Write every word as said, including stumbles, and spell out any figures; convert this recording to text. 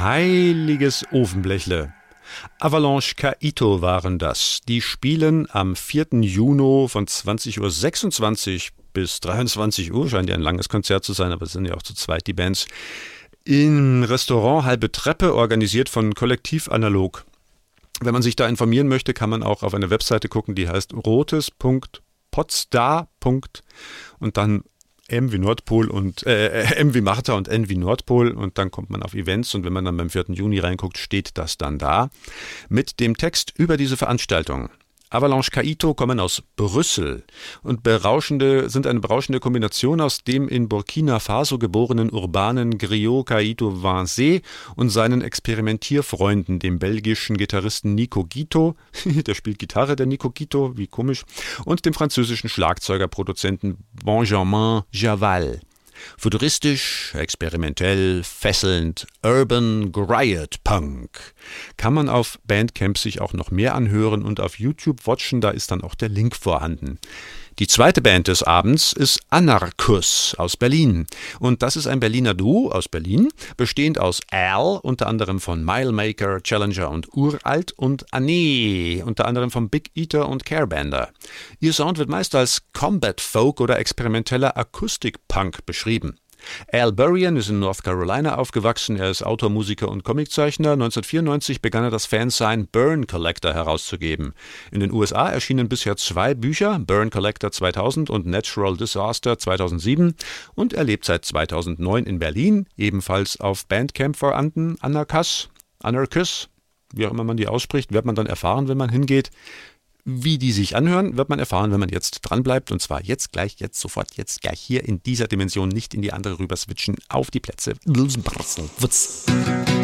heiliges Ofenblechle. Avalanche Kaito waren das. Die spielen am vierten Juni von zwanzig Uhr sechsundzwanzig bis dreiundzwanzig Uhr, scheint ja ein langes Konzert zu sein, aber es sind ja auch zu zweit die Bands, im Restaurant Halbe Treppe, organisiert von Kollektiv Analog. Wenn man sich da informieren möchte, kann man auch auf eine Webseite gucken, die heißt rotes Punkt potsdar. Und dann M wie Nordpol und äh, M wie Martha und N wie Nordpol, und dann kommt man auf Events, und wenn man dann beim vierten Juni reinguckt, steht das dann da mit dem Text über diese Veranstaltung. Avalanche Kaito kommen aus Brüssel und berauschende, sind eine berauschende Kombination aus dem in Burkina Faso geborenen urbanen Griot Kaito Vincé und seinen Experimentierfreunden, dem belgischen Gitarristen Nico Guito, der spielt Gitarre, der Nico Guito, wie komisch, und dem französischen Schlagzeugerproduzenten Benjamin Javal. Futuristisch, experimentell, fesselnd, Urban Griot Punk. Kann man auf Bandcamp sich auch noch mehr anhören und auf YouTube watchen, da ist dann auch der Link vorhanden. Die zweite Band des Abends ist Anarchus aus Berlin. Und das ist ein Berliner Duo aus Berlin, bestehend aus Al, unter anderem von Milemaker, Challenger und Uralt, und Anne, unter anderem von Big Eater und Carebander. Ihr Sound wird meist als Combat Folk oder experimenteller Akustik-Punk beschrieben. Al Burrian ist in North Carolina aufgewachsen, er ist Autor, Musiker und Comiczeichner. neunzehnhundertvierundneunzig begann er das Fanzine Burn Collector herauszugeben. In den U S A erschienen bisher zwei Bücher, Burn Collector zweitausend und Natural Disaster zweitausendsieben, und er lebt seit zweitausendneun in Berlin, ebenfalls auf Bandcamp vorhanden. Anarchus, Anarchus, wie auch immer man die ausspricht, wird man dann erfahren, wenn man hingeht. Wie die sich anhören, wird man erfahren, wenn man jetzt dranbleibt. Und zwar jetzt gleich, jetzt sofort, jetzt gleich hier in dieser Dimension, nicht in die andere rüber switchen, auf die Plätze.